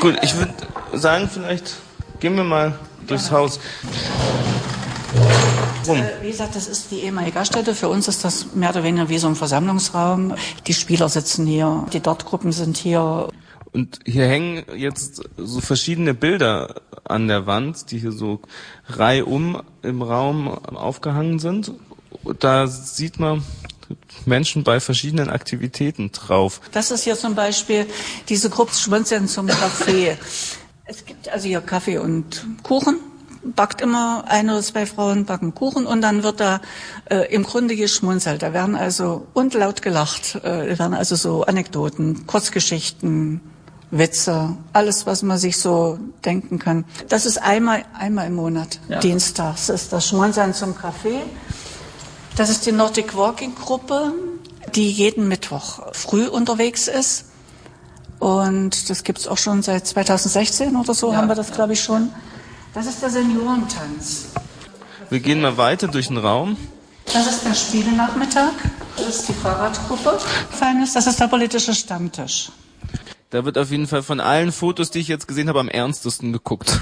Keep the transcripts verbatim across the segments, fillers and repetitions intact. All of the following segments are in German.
Gut, ich würde sagen, vielleicht gehen wir mal durchs ja. Haus. Rum. Wie gesagt, das ist die ehemalige Gaststätte. Für uns ist das mehr oder weniger wie so ein Versammlungsraum. Die Spieler sitzen hier, die Dartgruppen sind hier. Und hier hängen jetzt so verschiedene Bilder an der Wand, die hier so reihum im Raum aufgehangen sind. Da sieht man Menschen bei verschiedenen Aktivitäten drauf. Das ist hier zum Beispiel diese Gruppe Schmunzeln zum Kaffee. Es gibt also hier Kaffee und Kuchen. Backt immer eine oder zwei Frauen backen Kuchen und dann wird da äh, im Grunde geschmunzelt. Da werden also und laut gelacht. Äh, da werden also so Anekdoten, Kurzgeschichten, Witze, alles, was man sich so denken kann. Das ist einmal einmal im Monat, ja. Dienstags ist das Schmunzeln zum Kaffee. Das ist die Nordic Walking Gruppe, die jeden Mittwoch früh unterwegs ist. Und das gibt's auch schon seit zweitausendsechzehn oder so, ja, haben wir das, glaube ich, schon. Das ist der Seniorentanz. Wir gehen mal weiter durch den Raum. Das ist der Spielenachmittag. Das ist die Fahrradgruppe. Feines, das ist der politische Stammtisch. Da wird auf jeden Fall von allen Fotos, die ich jetzt gesehen habe, am ernstesten geguckt.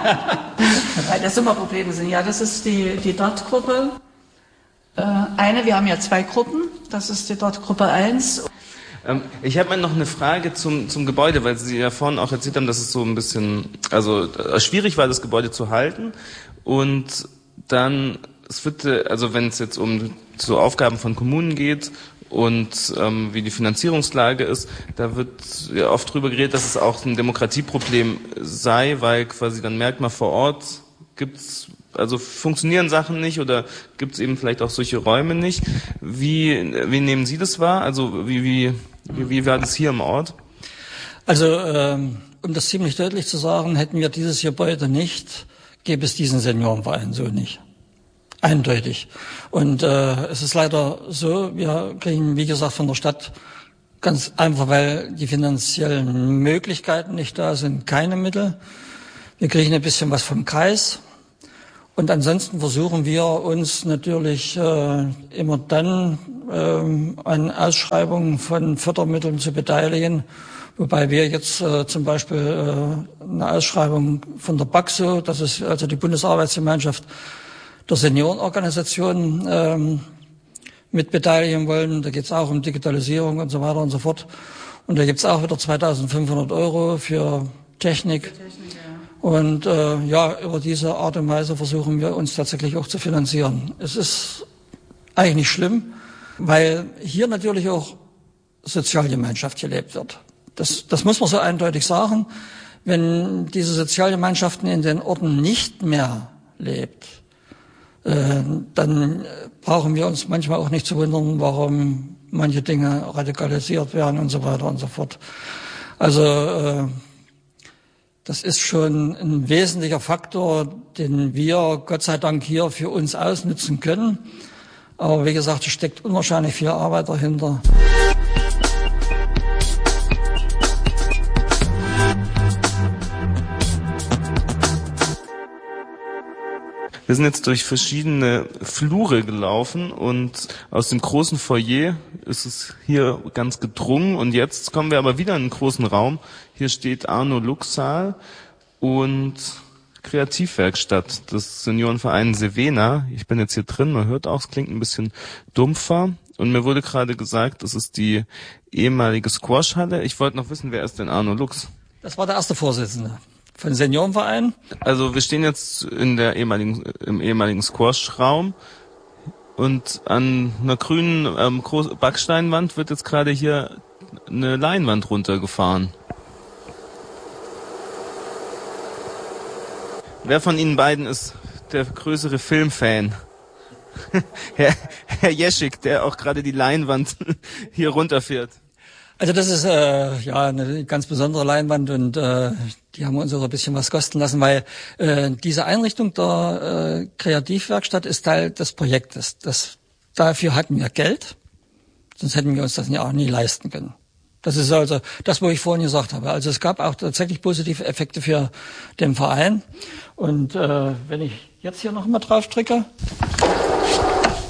Weil das immer Probleme sind. Ja, das ist die, die Dartgruppe. Äh, eine, wir haben ja zwei Gruppen. Das ist die Dartgruppe eins. Ich habe mal noch eine Frage zum, zum Gebäude, weil Sie ja vorhin auch erzählt haben, dass es so ein bisschen, also schwierig war, das Gebäude zu halten. Und dann, es wird, also wenn es jetzt um so Aufgaben von Kommunen geht und ähm, wie die Finanzierungslage ist, da wird ja oft drüber geredet, dass es auch ein Demokratieproblem sei, weil quasi dann merkt man vor Ort, gibt's also funktionieren Sachen nicht oder gibt es eben vielleicht auch solche Räume nicht. Wie, wie nehmen Sie das wahr? Also wie, wie, wie, wie war das hier im Ort? Also ähm, um das ziemlich deutlich zu sagen, hätten wir dieses Gebäude nicht, gäbe es diesen Seniorenverein so nicht. Eindeutig. Und äh, es ist leider so, wir kriegen, wie gesagt, von der Stadt ganz einfach, weil die finanziellen Möglichkeiten nicht da sind, keine Mittel. Wir kriegen ein bisschen was vom Kreis. Und ansonsten versuchen wir uns natürlich äh, immer dann äh, an Ausschreibungen von Fördermitteln zu beteiligen, wobei wir jetzt äh, zum Beispiel äh, eine Ausschreibung von der BAXO, das ist also die Bundesarbeitsgemeinschaft der Seniorenorganisationen, äh, mit beteiligen wollen. Da geht es auch um Digitalisierung und so weiter und so fort. Und da gibt es auch wieder zweitausendfünfhundert Euro für Technik. Für Technik, ja. Und äh, ja, über diese Art und Weise versuchen wir uns tatsächlich auch zu finanzieren. Es ist eigentlich nicht schlimm, weil hier natürlich auch Sozialgemeinschaft gelebt wird. Das, das muss man so eindeutig sagen. Wenn diese Sozialgemeinschaften in den Orten nicht mehr lebt, äh, dann brauchen wir uns manchmal auch nicht zu wundern, warum manche Dinge radikalisiert werden und so weiter und so fort. Also äh, das ist schon ein wesentlicher Faktor, den wir Gott sei Dank hier für uns ausnutzen können. Aber wie gesagt, es steckt unwahrscheinlich viel Arbeit dahinter. Wir sind jetzt durch verschiedene Flure gelaufen und aus dem großen Foyer ist es hier ganz gedrungen und jetzt kommen wir aber wieder in einen großen Raum. Hier steht Arno Lux Saal und Kreativwerkstatt des Seniorenvereins Sevena. Ich bin jetzt hier drin, man hört auch, es klingt ein bisschen dumpfer und mir wurde gerade gesagt, das ist die ehemalige Squashhalle. Ich wollte noch wissen, wer ist denn Arno Lux? Das war der erste Vorsitzende von Seniorenverein. Also wir stehen jetzt in der ehemaligen, im ehemaligen Squash-Raum und an einer grünen ähm, Backsteinwand wird jetzt gerade hier eine Leinwand runtergefahren. Wer von Ihnen beiden ist der größere Filmfan? Herr, Herr Jeschik, der auch gerade die Leinwand hier runterfährt. Also das ist äh, ja eine ganz besondere Leinwand und äh, die haben wir uns auch ein bisschen was kosten lassen, weil äh, diese Einrichtung der äh, Kreativwerkstatt ist Teil des Projektes. Das, dafür hatten wir Geld, sonst hätten wir uns das ja auch nie leisten können. Das ist also das, was ich vorhin gesagt habe. Also es gab auch tatsächlich positive Effekte für den Verein. Und äh, wenn ich jetzt hier noch mal drauf drücke,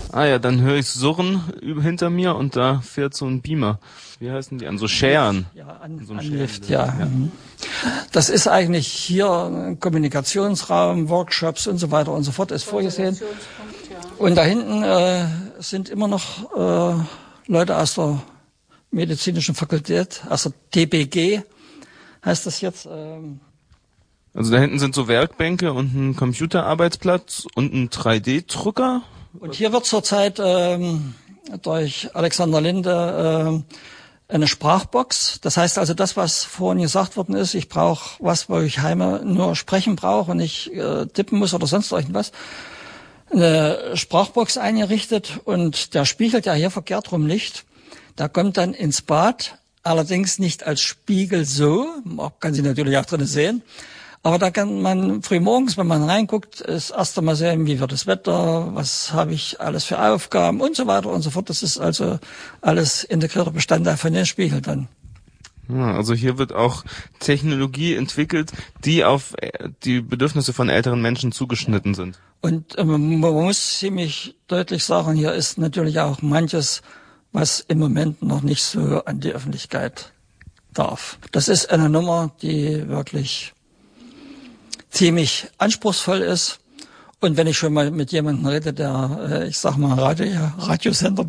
Ah ja, dann höre ich Surren über, hinter mir und da fährt so ein Beamer. Wie heißen die? An so Scheren. Ja, an, so ein an Scheren Lift, ja. ja. Das ist eigentlich hier ein Kommunikationsraum, Workshops und so weiter und so fort ist vorgesehen. Und da hinten äh, sind immer noch äh, Leute aus der medizinischen Fakultät, aus der D B G heißt das jetzt. Ähm, Also da hinten sind so Werkbänke und ein Computerarbeitsplatz und ein drei D Drucker. Und hier wird zurzeit ähm, durch Alexander Linde äh, eine Sprachbox. Das heißt also, das, was vorhin gesagt worden ist, ich brauche was, wo ich heime nur sprechen brauche und nicht äh, tippen muss oder sonst irgendwas, eine Sprachbox eingerichtet und der spiegelt ja hier verkehrt rum Licht. Der kommt dann ins Bad, allerdings nicht als Spiegel so, man kann sie natürlich auch drinnen sehen, aber da kann man frühmorgens, wenn man reinguckt, das erste Mal sehen, wie wird das Wetter, was habe ich alles für Aufgaben und so weiter und so fort. Das ist also alles integrierter Bestandteil von den Spiegeln dann. Ja, also hier wird auch Technologie entwickelt, die auf die Bedürfnisse von älteren Menschen zugeschnitten sind. Und äh, man muss ziemlich deutlich sagen, hier ist natürlich auch manches, was im Moment noch nicht so an die Öffentlichkeit darf. Das ist eine Nummer, die wirklich ziemlich anspruchsvoll ist. Und wenn ich schon mal mit jemandem rede, der, ich sag mal, Radio, Radiosender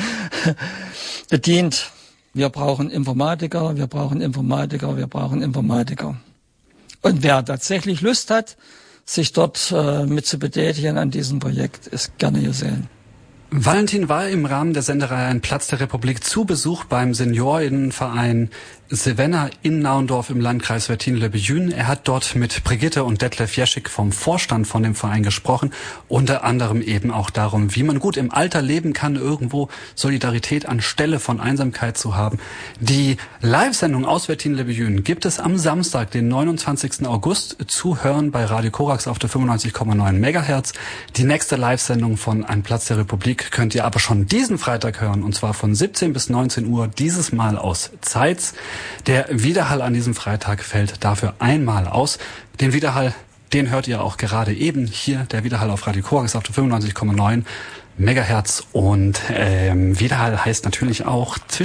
bedient, wir brauchen Informatiker, wir brauchen Informatiker, wir brauchen Informatiker. Und wer tatsächlich Lust hat, sich dort äh, mit zu betätigen an diesem Projekt, ist gerne gesehen. Valentin war im Rahmen der Sendereihe Ein Platz der Republik zu Besuch beim Seniorinnenverein Sevenna in Naundorf im Landkreis Wettinen-le-Bethune. Er hat dort mit Brigitte und Detlef Jeschik vom Vorstand von dem Verein gesprochen, unter anderem eben auch darum, wie man gut im Alter leben kann, irgendwo Solidarität anstelle von Einsamkeit zu haben. Die Live-Sendung aus Wettinen-le-Bethune gibt es am Samstag, den neunundzwanzigsten August, zu hören bei Radio Korax auf der fünfundneunzig Komma neun Megahertz. Die nächste Live-Sendung von Ein Platz der Republik könnt ihr aber schon diesen Freitag hören, und zwar von siebzehn bis neunzehn Uhr, dieses Mal aus Zeitz. Der Widerhall an diesem Freitag fällt dafür einmal aus. Den Widerhall, den hört ihr auch gerade eben hier, der Widerhall auf Radio Korax auf der fünfundneunzig Komma neun Megahertz. Und ähm, Widerhall heißt natürlich auch